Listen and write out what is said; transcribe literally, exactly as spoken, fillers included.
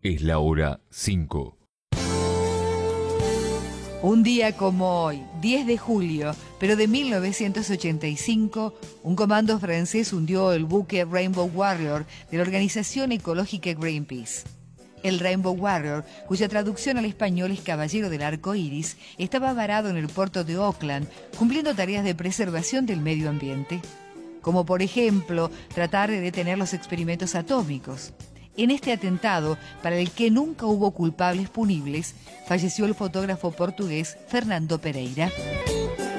Es la hora cinco. Un día como hoy, diez de julio, pero de mil novecientos ochenta y cinco, un comando francés hundió el buque Rainbow Warrior de la organización ecológica Greenpeace. El Rainbow Warrior, cuya traducción al español es Caballero del Arco Iris, estaba varado en el puerto de Auckland, cumpliendo tareas de preservación del medio ambiente, como por ejemplo tratar de detener los experimentos atómicos. En este atentado, para el que nunca hubo culpables punibles, falleció el fotógrafo portugués Fernando Pereira.